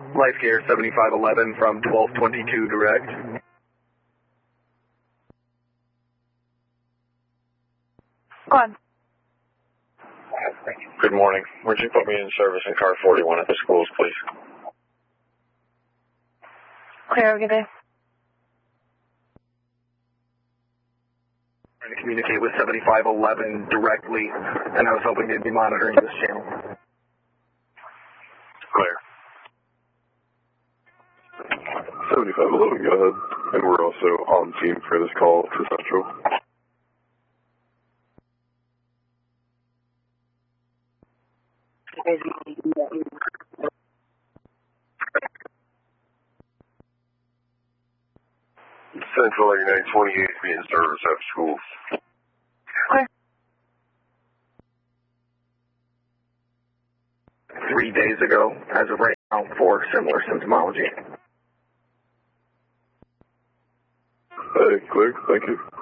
LifeCare 7511 from 1222 direct. Go on. Good morning. Would you put me in service in car 41 at the schools, please? Okay, have a good day. Trying to communicate with 7511 directly, and I was hoping they'd be monitoring this channel. Clear. 7511, go ahead. And we're also on team for this call to Central. Central 8928 be in service at schools. Okay. 3 days ago, as of right now, for similar symptomology. Hey, clear. Thank you.